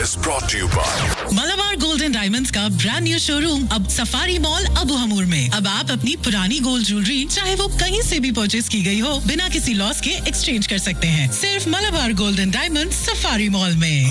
is brought to you by Malabar gold and diamonds का brand new showroom अब safari mall Abu हमूर में। अब आप अपनी पुरानी गोल्ड ज्वेलरी चाहे वो कहीं से भी परचेज की गई हो बिना किसी लॉस के एक्सचेंज कर सकते हैं, सिर्फ Malabar gold and diamonds safari mall में।